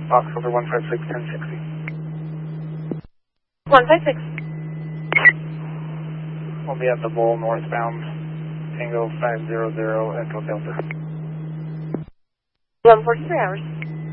Foxtrot 156, 1060. 156. We'll be at the Bull northbound, Tango 500 Echo Delta. 143 hours.